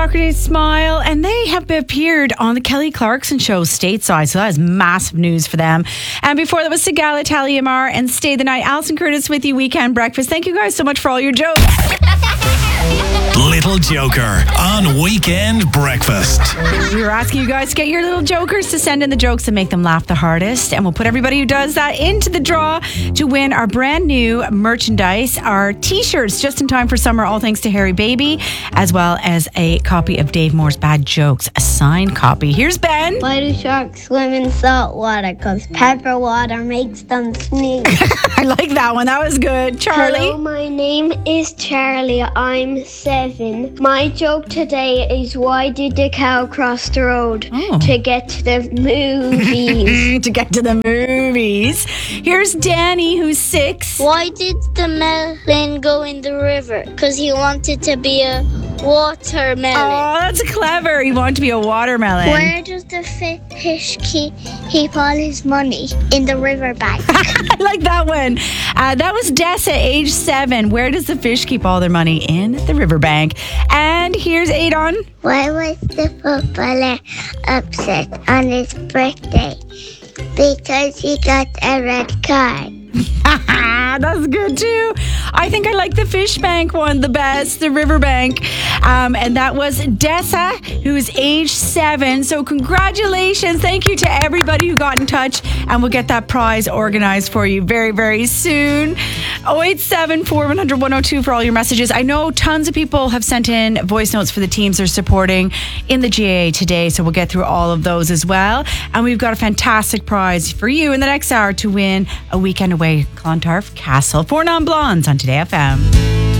Socrates Smile, and they have appeared on the Kelly Clarkson show stateside, so that is massive news for them. And before that was Sigala Taliamar and Stay the Night. Alison Curtis with you, Weekend Breakfast. Thank you guys so much for all your jokes. Little Joker on Weekend Breakfast. We were asking you guys to get your little jokers to send in the jokes and make them laugh the hardest. And we'll put everybody who does that into the draw to win our brand new merchandise, our t-shirts, just in time for summer, all thanks to Harry Baby, as well as a copy of Dave Moore's Bad Jokes, a signed copy. Here's Ben. Why do sharks swim in salt water? Because pepper water makes them sneeze. I like that one. That was good. Charlie. Hello, my name is Charlie. I'm 7. My joke today is, why did the cow cross the road? To get to the movies. To get to the movies. Here's Danny, who's 6. Why did the melon go in the river? Because he wanted to be a watermelon. Oh, that's clever. He wanted to be a watermelon. Where does the fish keep all his money? In the riverbank. I like that one. That was Dessa, age 7. Where does the fish keep all their money? In the riverbank. And here's Adon. Why was the footballer upset on his birthday? Because he got a red card. That's good too. I think I like the fish bank one the best, the riverbank. And that was Dessa, who's age 7. So congratulations. Thank you to everybody who got in touch, and we'll get that prize organized for you very, very soon. 087 4100 102 for all your messages. I know tons of people have sent in voice notes for the teams they're supporting in the GAA today, so we'll get through all of those as well. And we've got a fantastic prize for you in the next hour to win a weekend away Clontarf Castle. 4 Non-Blondes on Today FM.